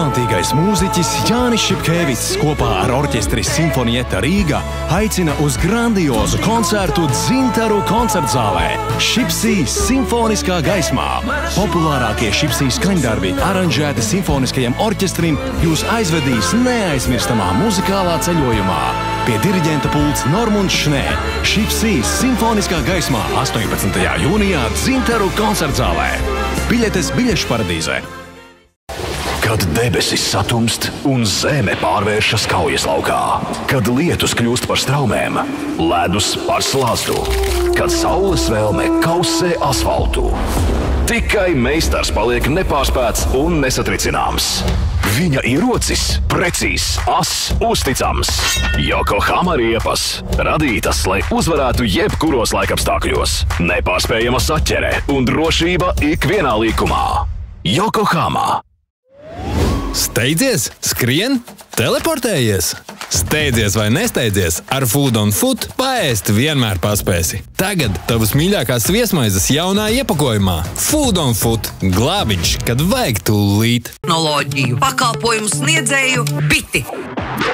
talantīgais mūziķis Jānis Šipkevics kopā ar orķestri Simfonieta Rīga aicina uz grandiozu koncertu Dzintaru koncertzālē Šipsī simfoniskā gaismā. Populārākie Šipsī skaņdarbi, aranžēti simfoniskajam orķestrim, jūs aizvedīs neaizmirstamā muzikālā ceļojumā. Pie diriģenta pults Normunds Šnē. Šipsī simfoniskā gaismā 18. jūnijā Dzintaru koncertzālē. Biļetes Biļešu paradīzē. Kad debesis satumst un zeme pārvēršas kaujas laukā, kad lietus kļūst par straumēm, ledus par slazdu, kad saules vēlme kausē asfaltu, tikai meistars paliek nepārspēts un nesatricināms. Viņa ierocis precīzs, ass, uzticams. Yokohama riepas radītas, lai uzvarētu jebkuros laikapstākļos. Nepārspējama saķere un drošība ikvienā līkumā. Yokohama. Steidzies, skrien, teleportējies. Steidzies vai nesteidzies, ar Food on Foot paēst vienmēr paspēsi. Tagad tavas mīļākās viesmaizes jaunā iepakojumā. Food on Foot – glābiņš, kad vajag tūlīt. Pakalpojumu sniedzēju biti.